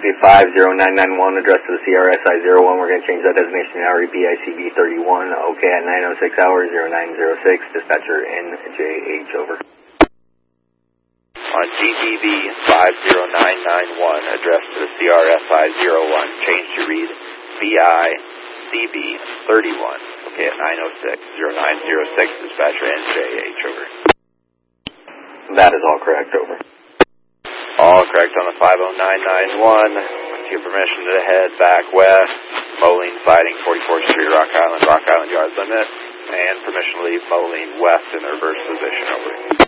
excuse me, 50991, addressed to the CRSI-01. We're going to change that designation now, BICB 31. Okay, at 9:06 hours, 0906, dispatcher NJH, over. On GTB 50991, addressed to the CRSI-01, change to read BICB 31. Okay, at 9:06, 0906, dispatcher NJH, over. That is all correct, over. All correct on the 50991. With your permission to head back west, Moline siding 44th Street, Rock Island yard limit, and permission to leave Moline west in the reverse position, over.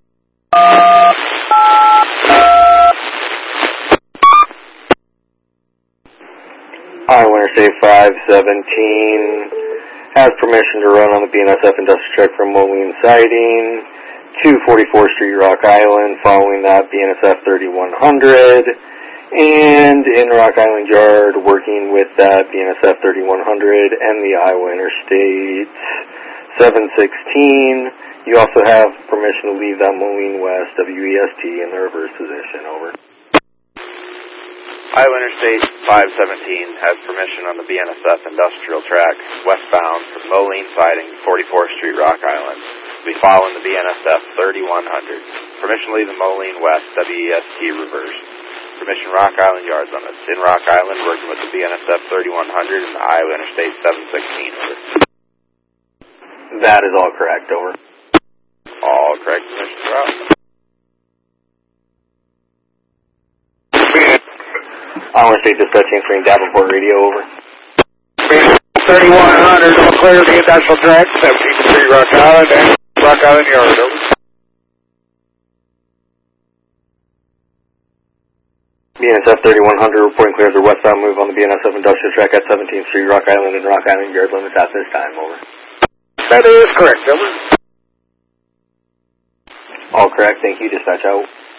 Interstate 517 has permission to run on the BNSF industrial track from Moline siding to 44th Street, Rock Island, following that BNSF 3100, and in Rock Island Yard, working with that BNSF 3100 and the Iowa Interstate 716. You also have permission to leave that Moline West WEST in the reverse position, over. Iowa Interstate 517 has permission on the BNSF industrial track westbound from Moline siding 44th Street, Rock Island. We following the BNSF 3100. Permission to leave the Moline West WEST reverse. Permission Rock Island yard limits. In Rock Island, working with the BNSF 3100 and the Iowa Interstate 716, over. That is all correct, over. All correct, permission throughout. Iowa Interstate dispatching screen Davenport radio, over. 3100, all clear the industrial track, 17th Street, Rock Island, and Rock Island Yard, over. BNSF 3100 reporting clear as a westbound move on the BNSF industrial track at 17th Street, Rock Island, and Rock Island Yard limits at this time, over. That is correct, over. All correct, thank you, dispatch out.